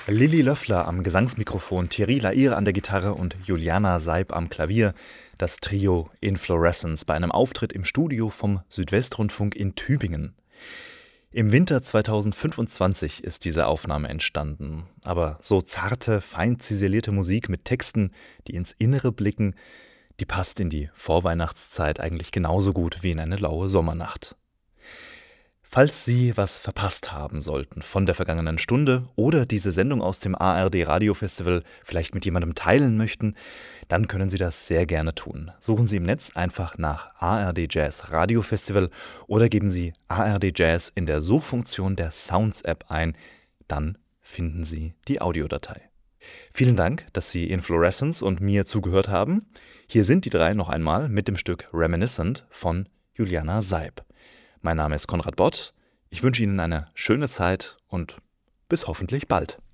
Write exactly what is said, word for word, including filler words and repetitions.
Lilly Löffler am Gesangsmikrofon, Thierry Lair an der Gitarre und Juliana Seib am Klavier. Das Trio Inflorescence bei einem Auftritt im Studio vom Südwestrundfunk in Tübingen. Im Winter zweitausendfünfundzwanzig ist diese Aufnahme entstanden. Aber so zarte, fein ziselierte Musik mit Texten, die ins Innere blicken, die passt in die Vorweihnachtszeit eigentlich genauso gut wie in eine laue Sommernacht. Falls Sie was verpasst haben sollten von der vergangenen Stunde oder diese Sendung aus dem A R D Radiofestival vielleicht mit jemandem teilen möchten, dann können Sie das sehr gerne tun. Suchen Sie im Netz einfach nach A R D Jazz Radiofestival oder geben Sie A R D Jazz in der Suchfunktion der Sounds-App ein. Dann finden Sie die Audiodatei. Vielen Dank, dass Sie Inflorescence und mir zugehört haben. Hier sind die drei noch einmal mit dem Stück Reminiscent von Juliana Seib. Mein Name ist Konrad Bott. Ich wünsche Ihnen eine schöne Zeit und bis hoffentlich bald.